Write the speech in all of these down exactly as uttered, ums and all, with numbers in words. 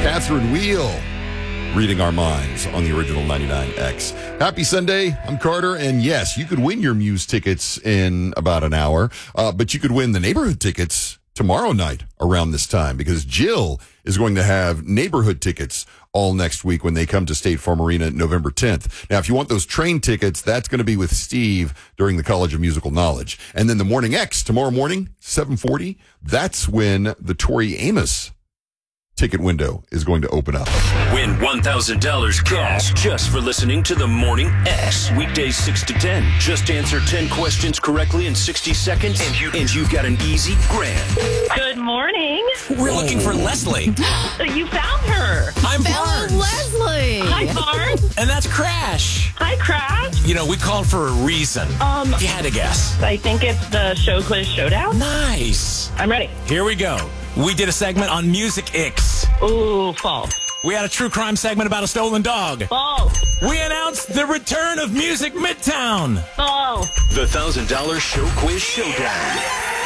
Catherine Wheel reading our minds on the original ninety-nine X. Happy Sunday. I'm Carter. And yes, you could win your Muse tickets in about an hour, uh, but you could win the neighborhood tickets tomorrow night around this time because Jill is going to have neighborhood tickets all next week when they come to State Farm Arena November tenth. Now, if you want those train tickets, that's going to be with Steve during the College of Musical Knowledge. And then the Morning X tomorrow morning, seven forty, that's when the Tori Amos ticket window is going to open up. Win one thousand dollars cash just for listening to the Morning X. Weekdays six to ten. Just answer ten questions correctly in sixty seconds, and, you, and you've got an easy grand. Good morning. We're looking for Leslie. You found her. I'm Found Barnes. Leslie. Hi, Barnes. And that's Crash. Hi, Crash. You know, we called for a reason. Um, If you had to guess. I think it's the Show Quiz Showdown. Nice. I'm ready. Here we go. We did a segment on Music Ix. Ooh, false. We had a true crime segment about a stolen dog. False. We announced the return of Music Midtown. False. The one thousand dollars Show Quiz Showdown.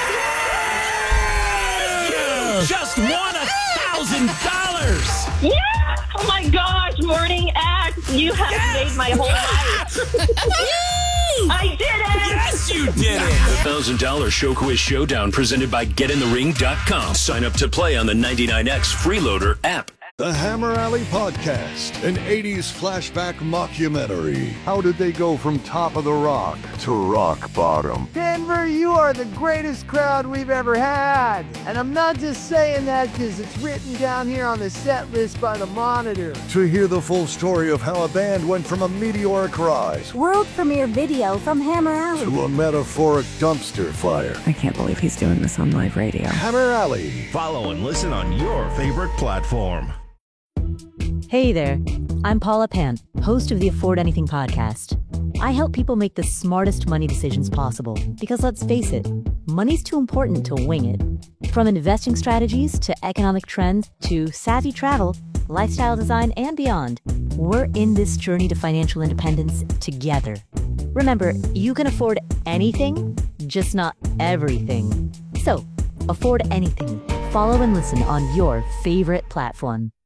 Just won one thousand dollars. Yeah. Oh, my gosh. Morning X. You have Yes. made my whole life. I did it. Yes, you did it. The one thousand dollars Show Quiz Showdown presented by get in the ring dot com. Sign up to play on the ninety-nine X Freeloader app. The Hammer Alley Podcast, an eighties flashback mockumentary. How did they go from top of the rock to rock bottom? Denver, you are the greatest crowd we've ever had. And I'm not just saying that because it's written down here on the set list by the Monitor. To hear the full story of how a band went from a meteoric rise World premiere video from Hammer Alley. to a metaphoric dumpster fire. I can't believe he's doing this on live radio. Hammer Alley. Follow and listen on your favorite platform. Hey there, I'm Paula Pant, host of the Afford Anything podcast. I help people make the smartest money decisions possible because let's face it, money's too important to wing it. From investing strategies to economic trends to savvy travel, lifestyle design, and beyond, we're in this journey to financial independence together. Remember, you can afford anything, just not everything. So, afford anything. Follow and listen on your favorite platform.